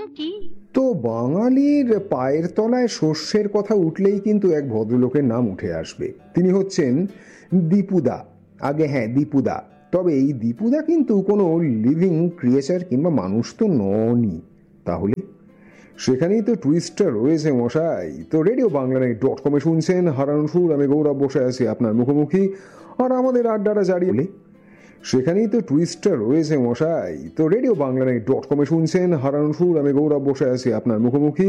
কি? তো বাঙালির পায়ের তলায় শস্যের কথা উঠলেই কিন্তু এক ভদ্রলোকের নাম উঠে আসবে। তিনি হচ্ছেন দীপুদা। আগে হ্যাঁ, দীপুদা। তবে এই দীপুদা কিন্তু কোনো লিভিং ক্রিয়েচার কিংবা মানুষ তো ননই। তাহলে সেখানেই তো টুইস্টটা রয়েছে মশাই। তো রেডিও বাংলানেট.com শুনছেন হারানো সুর, আমি গৌরব বসে আছি আপনার মুখোমুখি, আর আমাদের আড্ডাটা জারি। সেখানেই তো টুইস্টটা রয়েছে মশাই। তো রেডিও বাংলানেট.com শুনছেন হারানো সুর, আমি গৌরব বসে আছি আপনার মুখোমুখি।